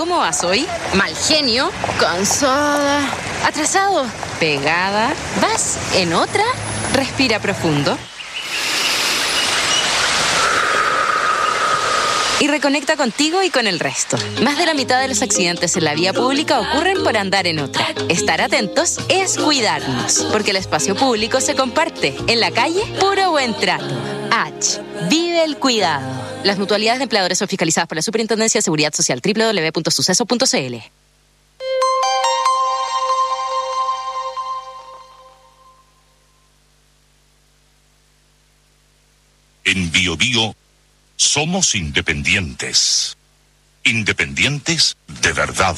¿cómo vas hoy? Mal genio, cansada, atrasado, pegada. ¿Vas en otra? Respira profundo. Y reconecta contigo y con el resto. Más de la mitad de los accidentes en la vía pública ocurren por andar en otra. Estar atentos es cuidarnos, porque el espacio público se comparte. En la calle, puro buen trato. H. Vive el cuidado. Las mutualidades de empleadores son fiscalizadas por la Superintendencia de Seguridad Social. www.suceso.cl. En Bio Bio somos independientes. Independientes de verdad.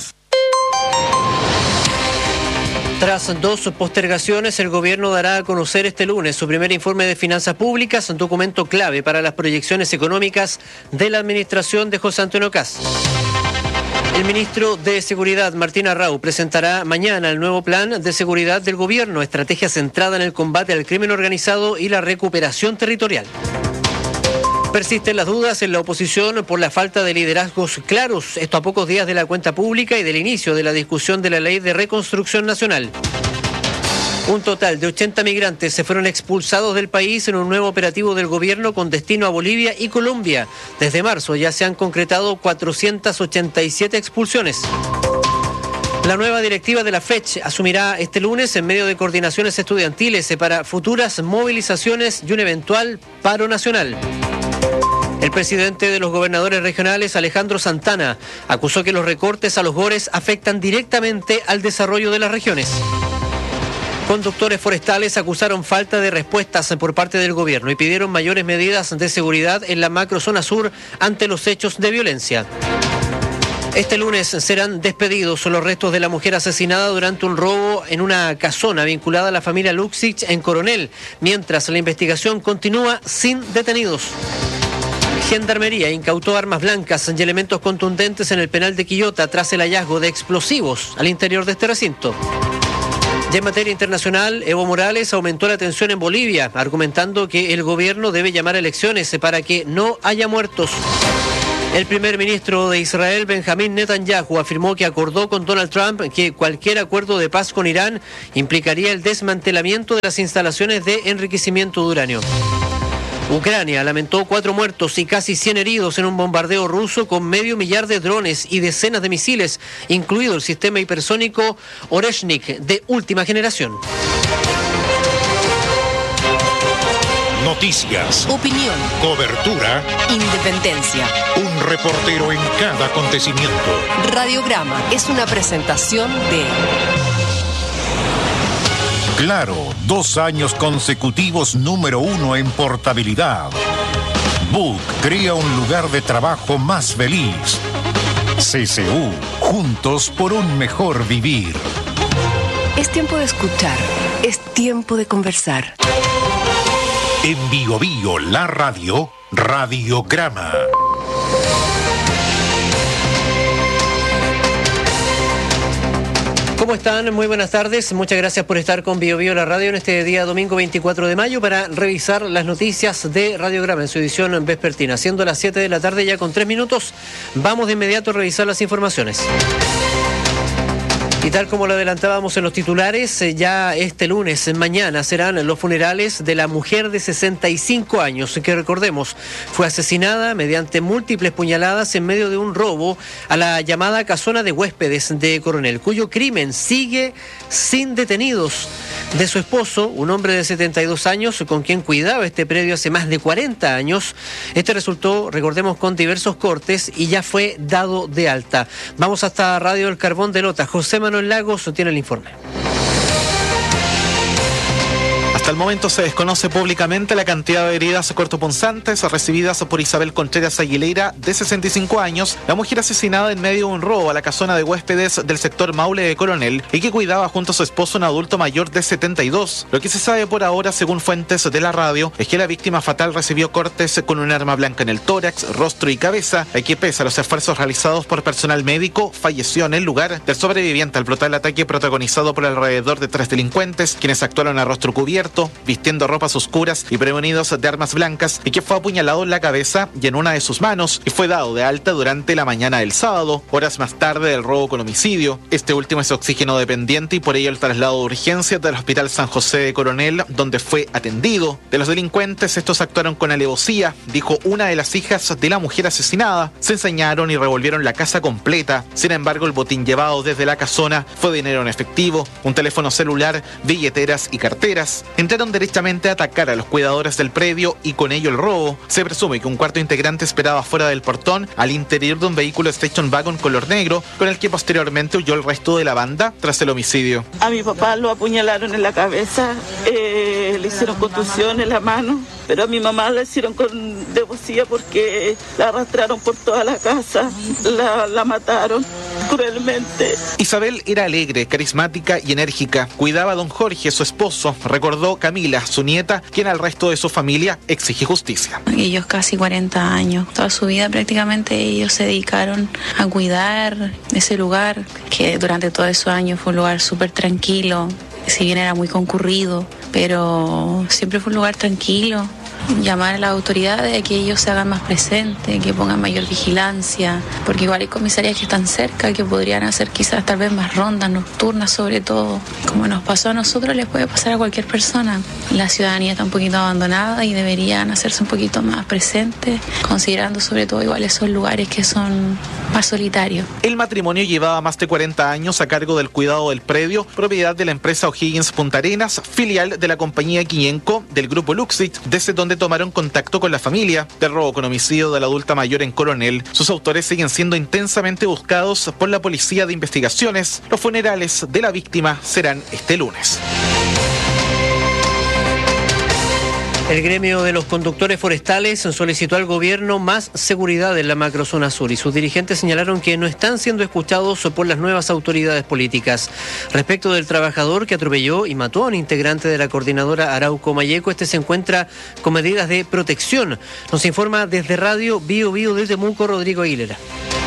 Tras 2 postergaciones, el gobierno dará a conocer este lunes su primer informe de finanzas públicas, un documento clave para las proyecciones económicas de la administración de José Antonio Kast. El ministro de Seguridad, Martín Arrau, presentará mañana el nuevo plan de seguridad del gobierno, estrategia centrada en el combate al crimen organizado y la recuperación territorial. Persisten las dudas en la oposición por la falta de liderazgos claros, esto a pocos días de la cuenta pública y del inicio de la discusión de la Ley de Reconstrucción Nacional. Un total de 80 migrantes se fueron expulsados del país en un nuevo operativo del gobierno con destino a Bolivia y Colombia. Desde marzo ya se han concretado 487 expulsiones. La nueva directiva de la FECH asumirá este lunes en medio de coordinaciones estudiantiles para futuras movilizaciones y un eventual paro nacional. El presidente de los gobernadores regionales, Alejandro Santana, acusó que los recortes a los GORES afectan directamente al desarrollo de las regiones. Conductores forestales acusaron falta de respuestas por parte del gobierno y pidieron mayores medidas de seguridad en la macrozona sur ante los hechos de violencia. Este lunes serán despedidos los restos de la mujer asesinada durante un robo en una casona vinculada a la familia Luxich en Coronel, mientras la investigación continúa sin detenidos. Gendarmería incautó armas blancas y elementos contundentes en el penal de Quillota tras el hallazgo de explosivos al interior de este recinto. Y en materia internacional, Evo Morales aumentó la tensión en Bolivia, argumentando que el gobierno debe llamar a elecciones para que no haya muertos. El primer ministro de Israel, Benjamín Netanyahu, afirmó que acordó con Donald Trump que cualquier acuerdo de paz con Irán implicaría el desmantelamiento de las instalaciones de enriquecimiento de uranio. Ucrania lamentó 4 muertos y casi 100 heridos en un bombardeo ruso con 500.000 de drones y decenas de misiles, incluido el sistema hipersónico Oreshnik de última generación. Noticias, opinión, cobertura, independencia. un reportero en cada acontecimiento. Radiograma es una presentación de Claro, 2 años consecutivos número 1 en portabilidad. Book crea un lugar de trabajo más feliz. CCU, juntos por un mejor vivir. Es tiempo de escuchar, es tiempo de conversar. En Bio Bio, la radio, Radiograma. ¿Cómo están? Muy buenas tardes. Muchas gracias por estar con Bio Bio, la radio, en este día domingo 24 de mayo para revisar las noticias de Radiograma en su edición vespertina. Siendo las 7 de la tarde ya con 3 minutos, vamos de inmediato a revisar las informaciones. Y tal como lo adelantábamos en los titulares, ya este lunes, mañana, serán los funerales de la mujer de 65 años, que recordemos, fue asesinada mediante múltiples puñaladas en medio de un robo a la llamada casona de huéspedes de Coronel, cuyo crimen sigue sin detenidos. De su esposo, un hombre de 72 años, con quien cuidaba este predio hace más de 40 años, este resultó, recordemos, con diversos cortes y ya fue dado de alta. Vamos hasta Radio El Carbón de Lota. José Manuel Lagos tiene el informe. Hasta el momento se desconoce públicamente la cantidad de heridas cortopunzantes recibidas por Isabel Contreras Aguilera, de 65 años, la mujer asesinada en medio de un robo a la casona de huéspedes del sector Maule de Coronel y que cuidaba junto a su esposo un adulto mayor de 72. Lo que se sabe por ahora, según fuentes de la radio, es que la víctima fatal recibió cortes con un arma blanca en el tórax, rostro y cabeza, y que pese a los esfuerzos realizados por personal médico, falleció en el lugar del sobreviviente al brutal ataque protagonizado por alrededor de 3 delincuentes, quienes actuaron a rostro cubierto auto, vistiendo ropas oscuras y prevenidos de armas blancas, y que fue apuñalado en la cabeza y en una de sus manos y fue dado de alta durante la mañana del sábado, horas más tarde del robo con homicidio. Este último es oxígeno dependiente y por ello el traslado de urgencias del Hospital San José de Coronel, donde fue atendido. De los delincuentes, estos actuaron con alevosía, dijo una de las hijas de la mujer asesinada. Se ensañaron y revolvieron la casa completa. Sin embargo, el botín llevado desde la casona fue dinero en efectivo, un teléfono celular, billeteras y carteras. Entraron derechamente a atacar a los cuidadores del predio y con ello el robo. Se presume que un cuarto integrante esperaba fuera del portón al interior de un vehículo Station Wagon color negro, con el que posteriormente huyó el resto de la banda tras el homicidio. A mi papá lo apuñalaron en la cabeza, le hicieron contusión en la mano, pero a mi mamá la hicieron con devocía porque la arrastraron por toda la casa, la mataron cruelmente. Isabel era alegre, carismática y enérgica. Cuidaba a don Jorge, su esposo, recordó Camila, su nieta, quien al resto de su familia exige justicia. Ellos casi 40 años, toda su vida prácticamente ellos se dedicaron a cuidar ese lugar, que durante todos esos años fue un lugar súper tranquilo, si bien era muy concurrido, pero siempre fue un lugar tranquilo. Llamar a las autoridades a que ellos se hagan más presentes, que pongan mayor vigilancia, porque igual hay comisarías que están cerca, que podrían hacer quizás tal vez más rondas nocturnas sobre todo. Como nos pasó a nosotros, les puede pasar a cualquier persona. La ciudadanía está un poquito abandonada y deberían hacerse un poquito más presentes, considerando sobre todo igual esos lugares que son más solitarios. El matrimonio llevaba más de 40 años a cargo del cuidado del predio, propiedad de la empresa O'Higgins Punta Arenas, filial de la compañía Quiñenco del grupo Luxit, desde donde tomaron contacto con la familia. Del robo con homicidio de la adulta mayor en Coronel, sus autores siguen siendo intensamente buscados por la Policía de Investigaciones. Los funerales de la víctima serán este lunes. El gremio de los conductores forestales solicitó al gobierno más seguridad en la macrozona sur y sus dirigentes señalaron que no están siendo escuchados por las nuevas autoridades políticas. Respecto del trabajador que atropelló y mató a un integrante de la coordinadora Arauco Mayeco, este se encuentra con medidas de protección. Nos informa desde Radio Bio Bio de Temuco, Rodrigo Aguilera.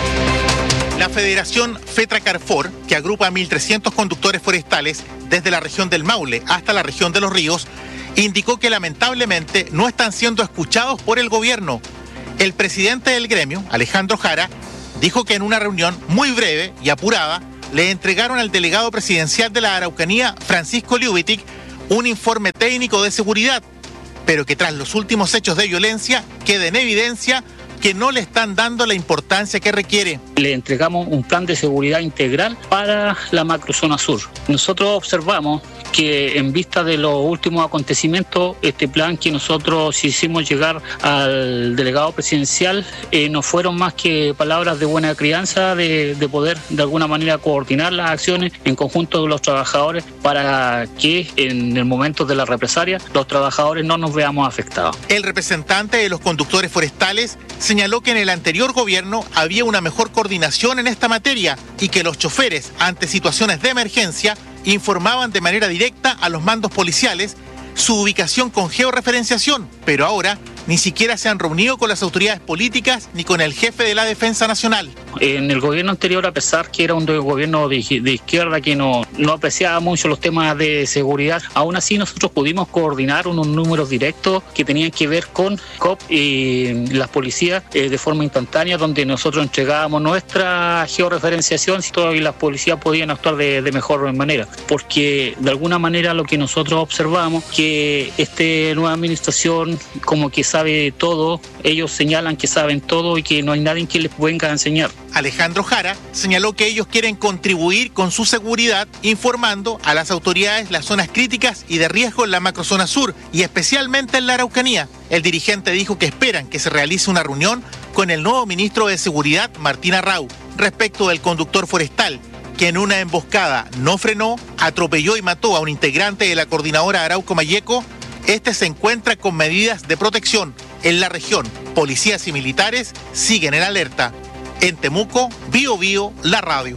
La Federación FETRA Carfor, que agrupa a 1.300 conductores forestales desde la región del Maule hasta la región de Los Ríos, indicó que lamentablemente no están siendo escuchados por el gobierno. El presidente del gremio, Alejandro Jara, dijo que en una reunión muy breve y apurada le entregaron al delegado presidencial de la Araucanía, Francisco Liubitic, un informe técnico de seguridad, pero que tras los últimos hechos de violencia queda en evidencia que no le están dando la importancia que requiere. Le entregamos un plan de seguridad integral para la macrozona sur. Nosotros observamos que en vista de los últimos acontecimientos, este plan que nosotros hicimos llegar al delegado presidencial no fueron más que palabras de buena crianza, de poder de alguna manera coordinar las acciones en conjunto de los trabajadores para que en el momento de la represalia los trabajadores no nos veamos afectados. El representante de los conductores forestales señaló que en el anterior gobierno había una mejor coordinación en esta materia y que los choferes ante situaciones de emergencia informaban de manera directa a los mandos policiales su ubicación con georreferenciación, pero ahora ni siquiera se han reunido con las autoridades políticas ni con el jefe de la Defensa Nacional. En el gobierno anterior, a pesar que era un gobierno de izquierda que no apreciaba mucho los temas de seguridad, aún así nosotros pudimos coordinar unos números directos que tenían que ver con COP y las policías de forma instantánea, donde nosotros entregábamos nuestra georreferenciación y las policías podían actuar de mejor manera, porque de alguna manera lo que nosotros observamos que esta nueva administración como que sabe todo, ellos señalan que saben todo y que no hay nadie que les venga a enseñar. Alejandro Jara señaló que ellos quieren contribuir con su seguridad informando a las autoridades las zonas críticas y de riesgo en la macrozona sur y especialmente en la Araucanía. El dirigente dijo que esperan que se realice una reunión con el nuevo ministro de Seguridad, Martín Arrau, respecto del conductor forestal, que en una emboscada no frenó, atropelló y mató a un integrante de la coordinadora Arauco Mayeco. Este se encuentra con medidas de protección. En la región, policías y militares siguen en alerta. En Temuco, Bio Bio, la radio.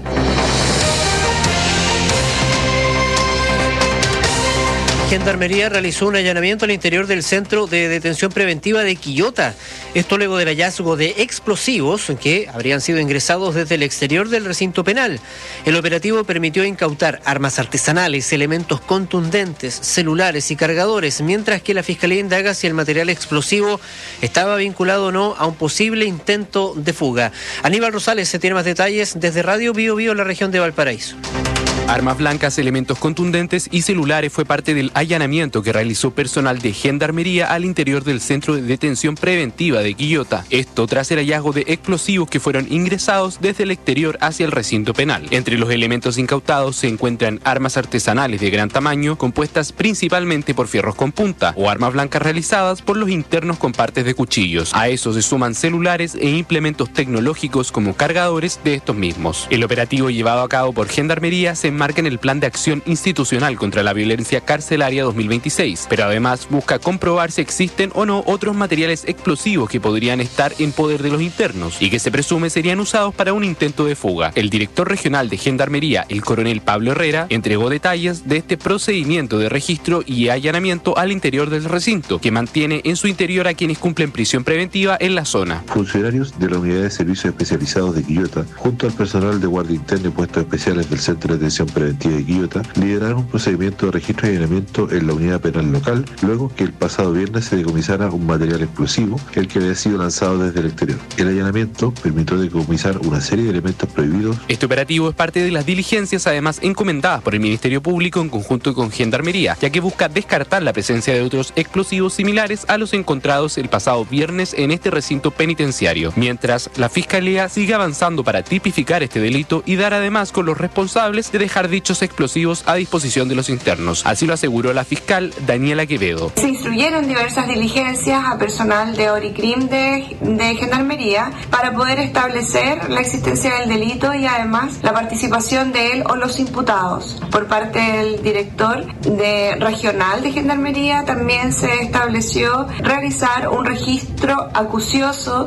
Gendarmería realizó un allanamiento al interior del Centro de Detención Preventiva de Quillota. Esto luego del hallazgo de explosivos que habrían sido ingresados desde el exterior del recinto penal. El operativo permitió incautar armas artesanales, elementos contundentes, celulares y cargadores, mientras que la Fiscalía indaga si el material explosivo estaba vinculado o no a un posible intento de fuga. Aníbal Rosales se tiene más detalles desde Radio Bío Bío, la región de Valparaíso. Armas blancas, elementos contundentes y celulares fue parte del allanamiento que realizó personal de Gendarmería al interior del Centro de Detención Preventiva de Quillota. Esto tras el hallazgo de explosivos que fueron ingresados desde el exterior hacia el recinto penal. Entre los elementos incautados se encuentran armas artesanales de gran tamaño, compuestas principalmente por fierros con punta, o armas blancas realizadas por los internos con partes de cuchillos. A eso se suman celulares e implementos tecnológicos como cargadores de estos mismos. El operativo llevado a cabo por Gendarmería se enmarca en el Plan de Acción Institucional contra la Violencia Carcelaria 2026, pero además busca comprobar si existen o no otros materiales explosivos que podrían estar en poder de los internos y que se presume serían usados para un intento de fuga. El director regional de Gendarmería, el coronel Pablo Herrera, entregó detalles de este procedimiento de registro y allanamiento al interior del recinto, que mantiene en su interior a quienes cumplen prisión preventiva en la zona. Funcionarios de la Unidad de Servicios Especializados de Quillota, junto al personal de Guardia Interna y Puestos Especiales del Centro de Detención Preventiva de Quillota, lideraron un procedimiento de registro y allanamiento en la unidad penal local, luego que el pasado viernes se decomisara un material explosivo, el que había sido lanzado desde el exterior. El allanamiento permitió decomisar una serie de elementos prohibidos. Este operativo es parte de las diligencias además encomendadas por el Ministerio Público en conjunto con Gendarmería, ya que busca descartar la presencia de otros explosivos similares a los encontrados el pasado viernes en este recinto penitenciario, mientras la Fiscalía sigue avanzando para tipificar este delito y dar además con los responsables de dejar dichos explosivos a disposición de los internos. Así lo aseguró la fiscal Daniela Quevedo. Se instruyeron diversas diligencias a personal de ORICRIM de Gendarmería para poder establecer la existencia del delito y además la participación de él o los imputados. Por parte del director regional de Gendarmería también se estableció realizar un registro acucioso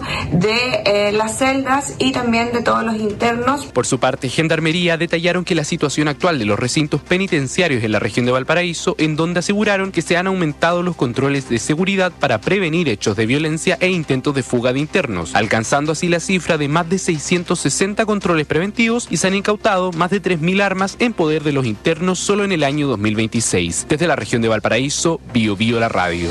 de las celdas y también de todos los internos. Por su parte, Gendarmería detallaron que la situación actual de los recintos penitenciarios en la región de Valparaíso, en donde aseguraron que se han aumentado los controles de seguridad para prevenir hechos de violencia e intentos de fuga de internos, alcanzando así la cifra de más de 660 controles preventivos y se han incautado más de 3.000 armas en poder de los internos solo en el año 2026. Desde la región de Valparaíso, Bío Bío la radio.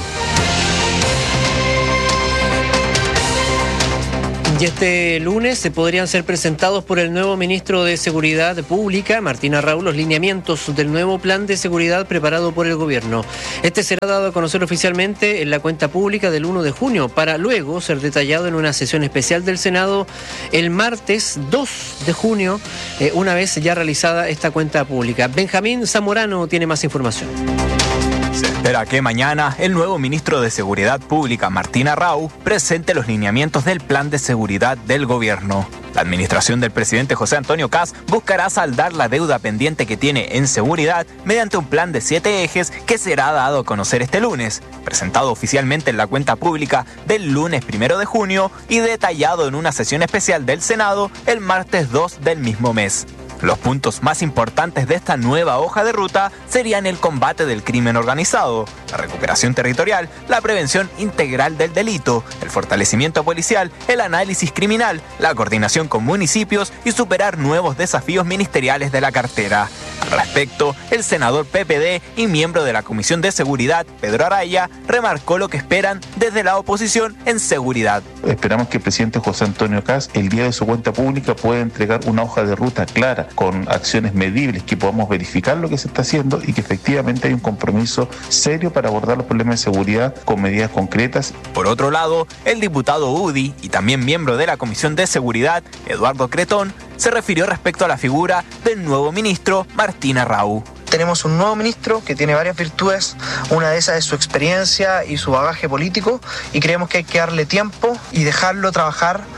Y este lunes se podrían ser presentados por el nuevo ministro de Seguridad Pública, Martín Arrau, los lineamientos del nuevo plan de seguridad preparado por el gobierno. Este será dado a conocer oficialmente en la cuenta pública del 1 de junio, para luego ser detallado en una sesión especial del Senado el martes 2 de junio, una vez ya realizada esta cuenta pública. Benjamín Zamorano tiene más información. Se espera que mañana el nuevo ministro de Seguridad Pública, Martín Arrau, presente los lineamientos del plan de seguridad del gobierno. La administración del presidente José Antonio Kast buscará saldar la deuda pendiente que tiene en seguridad mediante un plan de 7 ejes que será dado a conocer este lunes, presentado oficialmente en la cuenta pública del lunes 1 de junio y detallado en una sesión especial del Senado el martes 2 del mismo mes. Los puntos más importantes de esta nueva hoja de ruta serían el combate del crimen organizado, la recuperación territorial, la prevención integral del delito, el fortalecimiento policial, el análisis criminal, la coordinación con municipios y superar nuevos desafíos ministeriales de la cartera. Al respecto, el senador PPD y miembro de la Comisión de Seguridad, Pedro Araya, remarcó lo que esperan desde la oposición en seguridad. Esperamos que el presidente José Antonio Kast, el día de su cuenta pública, pueda entregar una hoja de ruta clara, con acciones medibles, que podamos verificar lo que se está haciendo y que efectivamente hay un compromiso serio para abordar los problemas de seguridad con medidas concretas. Por otro lado, el diputado UDI y también miembro de la Comisión de Seguridad, Eduardo Cretón, se refirió respecto a la figura del nuevo ministro Martín Arrau. Tenemos un nuevo ministro que tiene varias virtudes, una de esas es su experiencia y su bagaje político, y creemos que hay que darle tiempo y dejarlo trabajar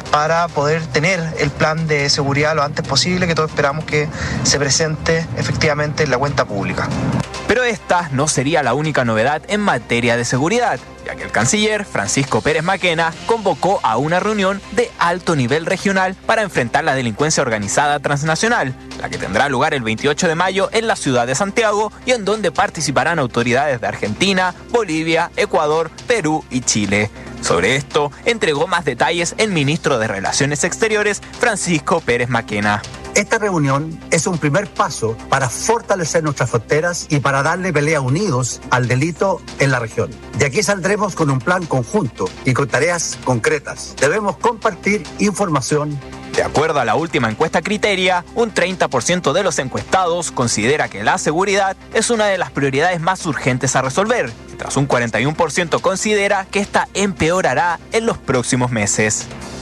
para poder tener el plan de seguridad lo antes posible, que todos esperamos que se presente efectivamente en la cuenta pública. Pero esta no sería la única novedad en materia de seguridad, ya que el canciller Francisco Pérez Maquena convocó a una reunión de alto nivel regional para enfrentar la delincuencia organizada transnacional, la que tendrá lugar el 28 de mayo en la ciudad de Santiago y en donde participarán autoridades de Argentina, Bolivia, Ecuador, Perú y Chile. Sobre esto entregó más detalles el ministro de Relaciones Exteriores, Francisco Pérez Maquena. Esta reunión es un primer paso para fortalecer nuestras fronteras y para darle pelea unidos al delito en la región. De aquí saldremos con un plan conjunto y con tareas concretas. Debemos compartir información. De acuerdo a la última encuesta Criteria, un 30% de los encuestados considera que la seguridad es una de las prioridades más urgentes a resolver, mientras un 41% considera que esta empeorará en los próximos meses.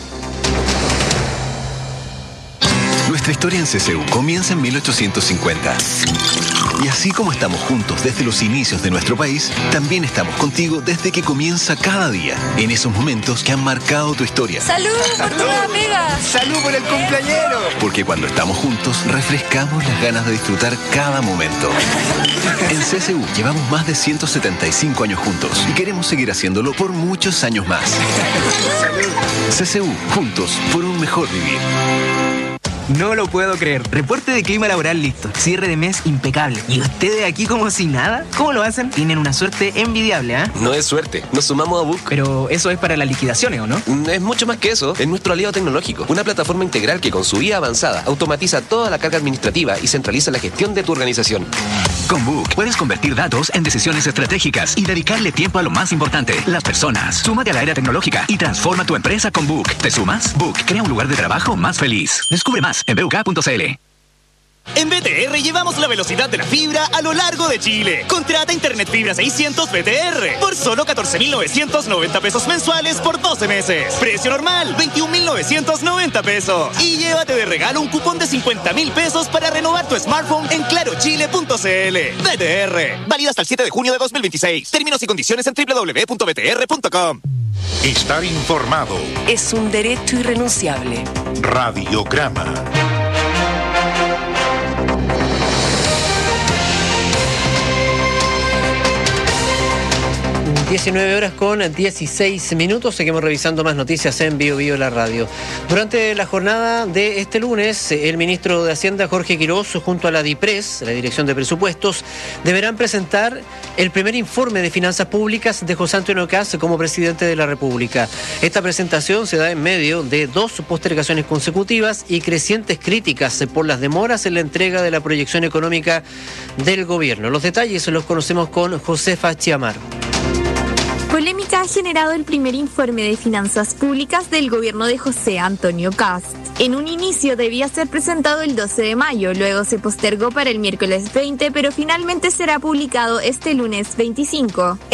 Nuestra historia en CCU comienza en 1850. Y así como estamos juntos desde los inicios de nuestro país, también estamos contigo desde que comienza cada día, en esos momentos que han marcado tu historia. ¡Salud por tu amiga! ¡Salud por el cumpleañero! Porque cuando estamos juntos, refrescamos las ganas de disfrutar cada momento. En CCU llevamos más de 175 años juntos y queremos seguir haciéndolo por muchos años más. CCU, juntos por un mejor vivir. No lo puedo creer. Reporte de clima laboral listo. Cierre de mes impecable. ¿Y ustedes aquí como si nada? ¿Cómo lo hacen? Tienen una suerte envidiable, ¿eh? No es suerte. Nos sumamos a Book. Pero eso es para las liquidaciones, ¿o no? Es mucho más que eso. Es nuestro aliado tecnológico. Una plataforma integral que con su IA avanzada automatiza toda la carga administrativa y centraliza la gestión de tu organización. Con Book puedes convertir datos en decisiones estratégicas y dedicarle tiempo a lo más importante, las personas. Súmate a la era tecnológica y transforma tu empresa con Book. ¿Te sumas? Book crea un lugar de trabajo más feliz. Descubre más en buk.cl. En BTR llevamos la velocidad de la fibra a lo largo de Chile. Contrata Internet Fibra 600 BTR por solo 14.990 pesos mensuales por 12 meses. Precio normal, 21.990 pesos. Y llévate de regalo un cupón de 50.000 pesos para renovar tu smartphone en clarochile.cl. BTR, válido hasta el 7 de junio de 2026. Términos y condiciones en www.btr.com. Estar informado es un derecho irrenunciable. Radiograma. 19 horas con 16 minutos. Seguimos revisando más noticias en Bio Bio la radio. Durante la jornada de este lunes, el ministro de Hacienda, Jorge Quirós, junto a la DIPRES, la Dirección de Presupuestos, deberán presentar el primer informe de finanzas públicas de José Antonio Kast como presidente de la República. Esta presentación se da en medio de 2 postergaciones consecutivas y crecientes críticas por las demoras en la entrega de la proyección económica del gobierno. Los detalles los conocemos con Josefa Chiamar. Polémica ha generado el primer informe de finanzas públicas del gobierno de José Antonio Kast. En un inicio debía ser presentado el 12 de mayo, luego se postergó para el miércoles 20, pero finalmente será publicado este lunes 25.